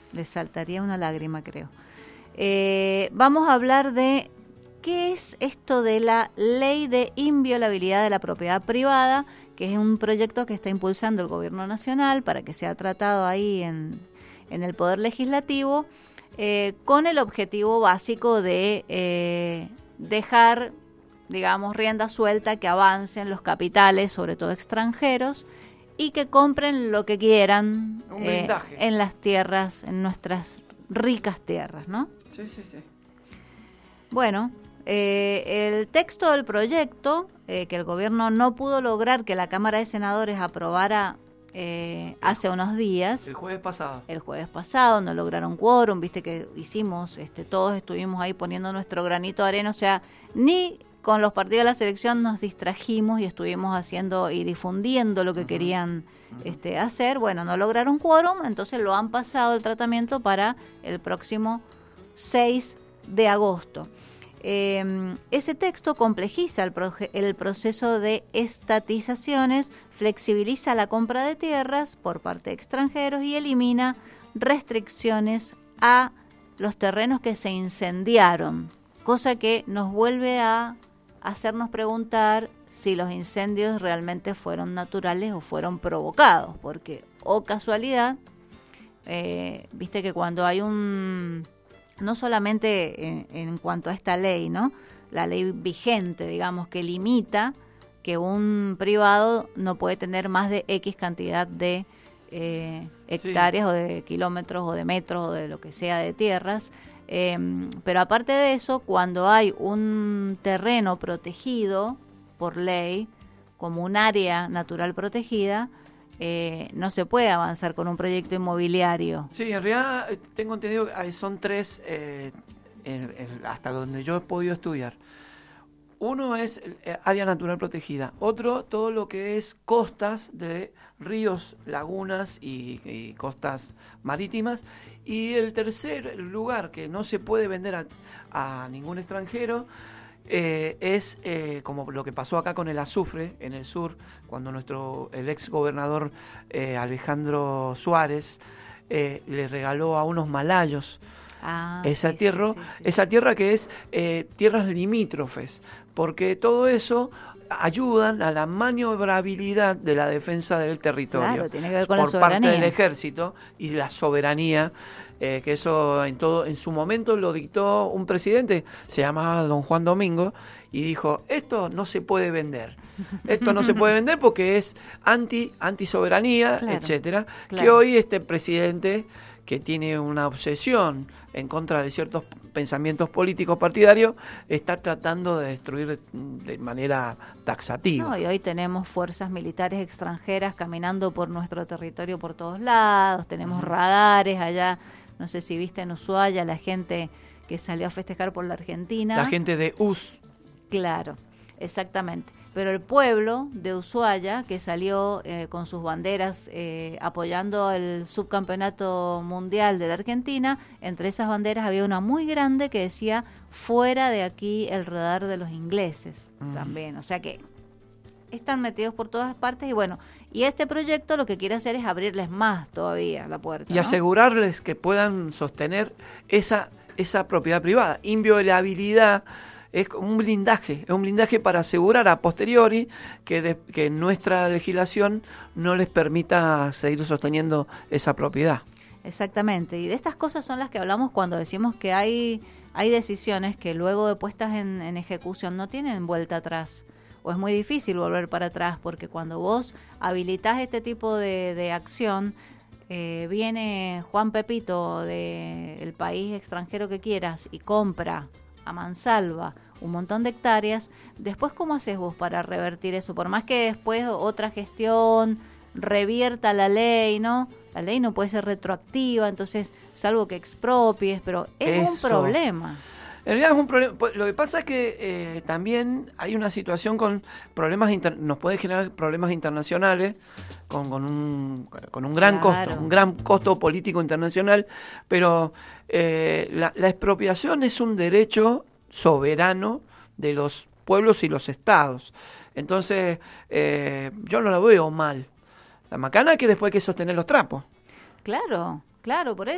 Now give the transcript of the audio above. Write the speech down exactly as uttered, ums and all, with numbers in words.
le saltaría una lágrima, creo. Eh, vamos a hablar de qué es esto de la ley de inviolabilidad de la propiedad privada, que es un proyecto que está impulsando el gobierno nacional para que sea tratado ahí en, en el Poder Legislativo, eh, con el objetivo básico de eh, dejar, digamos, rienda suelta, que avancen los capitales, sobre todo extranjeros, y que compren lo que quieran eh, en las tierras, en nuestras ricas tierras, ¿no? Sí, sí, sí. Bueno, eh, el texto del proyecto, eh, que el gobierno no pudo lograr que la Cámara de Senadores aprobara eh, hace unos días. El jueves pasado. El jueves pasado, no lograron quórum, viste que hicimos, este, todos estuvimos ahí poniendo nuestro granito de arena, o sea, ni con los partidos de la selección nos distrajimos y estuvimos haciendo y difundiendo lo que uh-huh. querían uh-huh. este, hacer. Bueno, no lograron quórum, entonces lo han pasado el tratamiento para el próximo seis de agosto. Eh, ese texto complejiza el, proje- el proceso de estatizaciones, flexibiliza la compra de tierras por parte de extranjeros y elimina restricciones a los terrenos que se incendiaron, cosa que nos vuelve a hacernos preguntar si los incendios realmente fueron naturales o fueron provocados, porque, o casualidad, eh, viste que cuando hay un... no solamente en, en cuanto a esta ley, ¿no? La ley vigente, digamos, que limita que un privado no puede tener más de X cantidad de eh, hectáreas sí. o de kilómetros o de metros o de lo que sea de tierras. Eh, pero aparte de eso, cuando hay un terreno protegido por ley, como un área natural protegida, Eh, no se puede avanzar con un proyecto inmobiliario. Sí, en realidad tengo entendido que son tres, eh, en, en, hasta donde yo he podido estudiar. Uno es el área natural protegida, otro todo lo que es costas de ríos, lagunas y, y costas marítimas, y el tercer lugar que no se puede vender a, a ningún extranjero Eh, es eh, como lo que pasó acá con el azufre en el sur, cuando nuestro el ex gobernador eh, Alejandro Suárez eh, le regaló a unos malayos ah, esa sí, tierra, sí, sí, sí. esa tierra que es eh, tierras limítrofes, porque todo eso ayudan a la maniobrabilidad de la defensa del territorio. Claro, tiene que ver con por la soberanía. parte del ejército y la soberanía. Eh, que eso en todo en su momento lo dictó un presidente, se llamaba don Juan Domingo, y dijo, esto no se puede vender, esto no se puede vender porque es anti anti soberanía, claro, etcétera, claro. Que hoy este presidente, que tiene una obsesión en contra de ciertos pensamientos políticos partidarios, está tratando de destruir de manera taxativa. No, y hoy tenemos fuerzas militares extranjeras caminando por nuestro territorio por todos lados, tenemos uh-huh. radares allá. No sé si viste en Ushuaia la gente que salió a festejar por la Argentina. La gente de U S. Claro, exactamente. Pero el pueblo de Ushuaia, que salió eh, con sus banderas eh, apoyando el subcampeonato mundial de la Argentina, entre esas banderas había una muy grande que decía, fuera de aquí el radar de los ingleses, mm. también. O sea que están metidos por todas partes y bueno... Y este proyecto lo que quiere hacer es abrirles más todavía la puerta, y ¿no? asegurarles que puedan sostener esa esa propiedad privada. Inviolabilidad es un blindaje, es un blindaje para asegurar a posteriori que, de, que nuestra legislación no les permita seguir sosteniendo esa propiedad. Exactamente, y de estas cosas son las que hablamos cuando decimos que hay, hay decisiones que luego de puestas en, en ejecución no tienen vuelta atrás. O es muy difícil volver para atrás, porque cuando vos habilitás este tipo de, de acción, eh, viene Juan Pepito del país extranjero que quieras y compra a mansalva un montón de hectáreas, después ¿cómo haces vos para revertir eso? Por más que después otra gestión revierta la ley, ¿no? La ley no puede ser retroactiva, entonces, salvo que expropies, pero es eso. Un problema. En realidad es un problema. Lo que pasa es que eh, también hay una situación con problemas, inter, nos puede generar problemas internacionales, con, con un con un gran claro. costo, un gran costo político internacional, pero eh, la, la expropiación es un derecho soberano de los pueblos y los estados. Entonces, eh, yo no la veo mal. La macana es que después hay que sostener los trapos. Claro. Claro, por eso.